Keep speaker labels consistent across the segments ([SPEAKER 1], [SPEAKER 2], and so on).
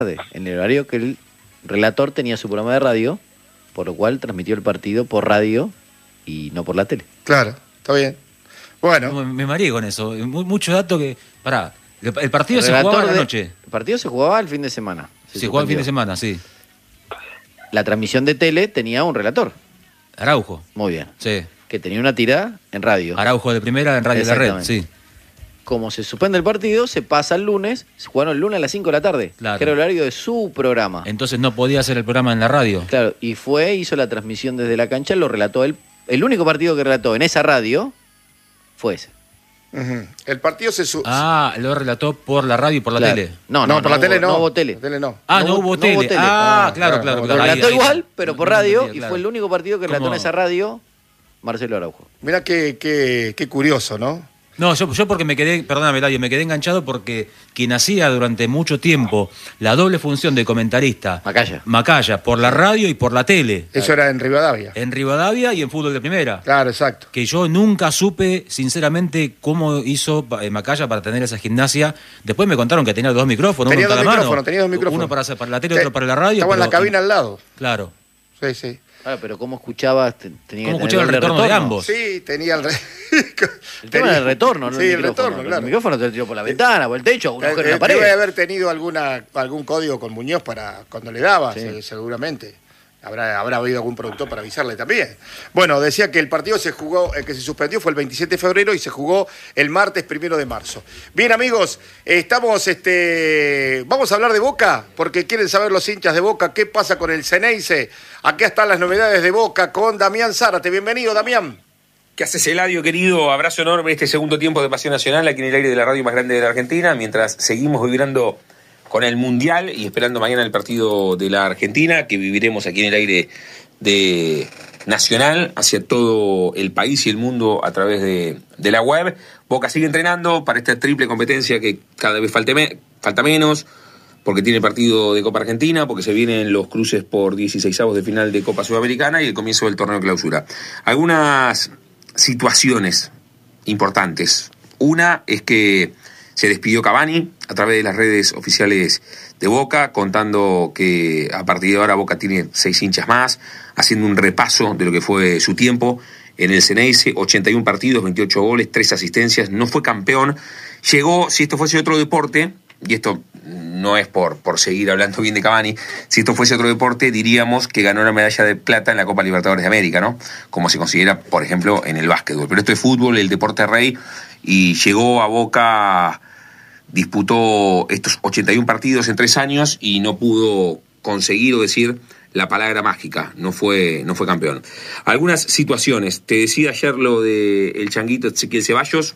[SPEAKER 1] en el horario que el relator tenía su programa de radio, por lo cual transmitió el partido por radio y no por la tele.
[SPEAKER 2] Claro, está bien. Bueno.
[SPEAKER 3] Me mareé con eso. Mucho dato que... Pará, el partido se jugaba a la noche.
[SPEAKER 1] El partido se jugaba el fin de semana.
[SPEAKER 3] Se jugaba el fin de semana, sí.
[SPEAKER 1] La transmisión de tele tenía un relator.
[SPEAKER 3] Araujo.
[SPEAKER 1] Muy bien.
[SPEAKER 3] Sí.
[SPEAKER 1] Que tenía una tirada en radio.
[SPEAKER 3] Araujo de primera en Radio de la Red, sí.
[SPEAKER 1] Como se suspende el partido, se pasa el lunes, se jugaron el lunes a las 5 de la tarde,
[SPEAKER 3] claro,
[SPEAKER 1] que era el horario de su programa.
[SPEAKER 3] Entonces no podía hacer el programa en la radio.
[SPEAKER 1] Claro, y hizo la transmisión desde la cancha, lo relató él. El único partido que relató en esa radio fue ese.
[SPEAKER 2] Uh-huh. El partido se...
[SPEAKER 3] lo relató por la radio y por la tele.
[SPEAKER 2] No, por la tele no.
[SPEAKER 1] No hubo tele.
[SPEAKER 2] La tele no.
[SPEAKER 3] No hubo tele. Claro.
[SPEAKER 1] Lo relató igual, pero por radio, y fue el único partido que relató en esa radio Marcelo Araujo.
[SPEAKER 2] Mirá qué curioso, ¿no?
[SPEAKER 3] No, yo porque me quedé, perdóname, Eladio, me quedé enganchado porque quien hacía durante mucho tiempo la doble función de comentarista, Macaya, por la radio y por la tele.
[SPEAKER 2] Eso era en Rivadavia.
[SPEAKER 3] En Rivadavia y en fútbol de primera.
[SPEAKER 2] Claro, exacto.
[SPEAKER 3] Que yo nunca supe, sinceramente, cómo hizo Macaya para tener esa gimnasia. Después me contaron que tenía dos micrófonos,
[SPEAKER 2] tenía dos micrófonos.
[SPEAKER 3] Uno para la tele y otro para la radio.
[SPEAKER 2] Estaba en la cabina al lado.
[SPEAKER 3] Claro.
[SPEAKER 2] Sí.
[SPEAKER 1] Pero ¿cómo escuchaba?
[SPEAKER 3] ¿Cómo escuchaba el retorno de ambos?
[SPEAKER 2] Sí, tenía el
[SPEAKER 1] tema del retorno, ¿no?
[SPEAKER 2] Sí, el retorno, claro.
[SPEAKER 1] El micrófono te lo tiró por la ventana, por el techo, un agujero en la pared.
[SPEAKER 2] Debe haber tenido algún código con Muñoz para cuando le daba, seguramente. Habrá habido algún productor para avisarle también. Bueno, decía que el partido que se suspendió fue el 27 de febrero y se jugó el martes 1 de marzo. Bien, amigos, vamos a hablar de Boca, porque quieren saber los hinchas de Boca qué pasa con el Ceneice. Acá están las novedades de Boca con Damián Zárate. Bienvenido, Damián.
[SPEAKER 4] ¿Qué haces, Eladio, querido? Abrazo enorme en este segundo tiempo de Pasión Nacional aquí en el aire de la radio más grande de la Argentina, mientras seguimos vibrando con el Mundial y esperando mañana el partido de la Argentina, que viviremos aquí en el aire de Nacional hacia todo el país y el mundo a través de la web. Boca sigue entrenando para esta triple competencia que cada vez falta menos, porque tiene partido de Copa Argentina, porque se vienen los cruces por 16avos de final de Copa Sudamericana y el comienzo del torneo de clausura. Algunas situaciones importantes. Una es que se despidió Cavani a través de las redes oficiales de Boca, contando que a partir de ahora Boca tiene 6 hinchas más, haciendo un repaso de lo que fue su tiempo en el Ceneice, 81 partidos, 28 goles, 3 asistencias, no fue campeón. Llegó, si esto fuese otro deporte, y esto no es por seguir hablando bien de Cavani, si esto fuese otro deporte diríamos que ganó la medalla de plata en la Copa Libertadores de América, ¿no? Como se considera, por ejemplo, en el básquetbol. Pero esto es fútbol, el deporte rey, y llegó a Boca, disputó estos 81 partidos en 3 años y no pudo conseguir o decir la palabra mágica, no fue campeón. Algunas situaciones, te decía ayer lo del changuito Ezequiel Ceballos,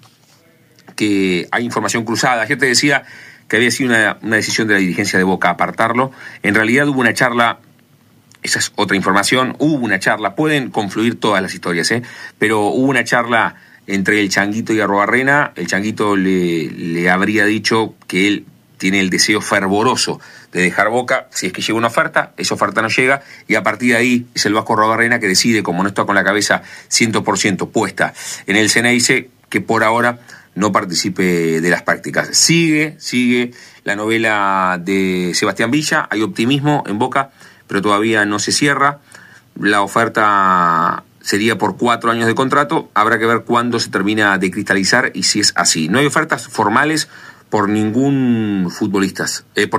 [SPEAKER 4] que hay información cruzada. Ayer te decía que había sido una decisión de la dirigencia de Boca apartarlo. En realidad hubo una charla, esa es otra información, hubo una charla, pueden confluir todas las historias, pero hubo una charla entre el Changuito y Arruabarrena. El Changuito le habría dicho que él tiene el deseo fervoroso de dejar Boca, si es que llega una oferta, esa oferta no llega, y a partir de ahí es el Vasco Arruabarrena que decide, como no está con la cabeza 100% puesta en el Ceneice, que por ahora no participe de las prácticas. Sigue la novela de Sebastián Villa, hay optimismo en Boca, pero todavía no se cierra. La oferta sería por 4 años de contrato, habrá que ver cuándo se termina de cristalizar y si es así. No hay ofertas formales por ningún futbolista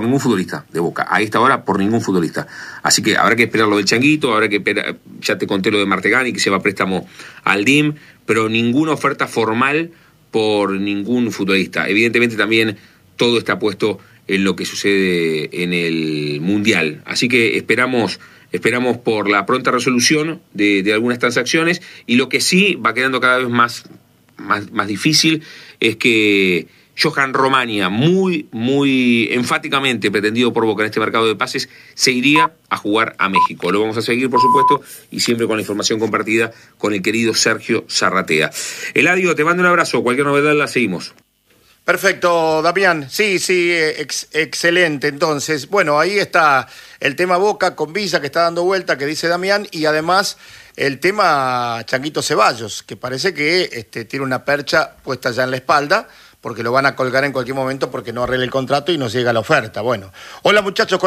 [SPEAKER 4] de Boca. A esta hora, por ningún futbolista. Así que habrá que esperar lo del Changuito, habrá que esperar, ya te conté lo de Martegani, que se va a préstamo al DIM, pero ninguna oferta formal por ningún futbolista. Evidentemente también todo está puesto en lo que sucede en el Mundial. Así que esperamos por la pronta resolución de algunas transacciones, y lo que sí va quedando cada vez más difícil es que Johan Romania, muy enfáticamente pretendido por Boca en este mercado de pases, se iría a jugar a México. Lo vamos a seguir, por supuesto, y siempre con la información compartida con el querido Sergio Zarratea. Eladio, te mando un abrazo. Cualquier novedad la seguimos.
[SPEAKER 2] Perfecto, Damián. Sí, excelente. Entonces, bueno, ahí está el tema Boca con Villa que está dando vuelta, que dice Damián, y además el tema Changuito Ceballos, que parece que tiene una percha puesta ya en la espalda, porque lo van a colgar en cualquier momento porque no arregle el contrato y no llega la oferta. Bueno, hola muchachos.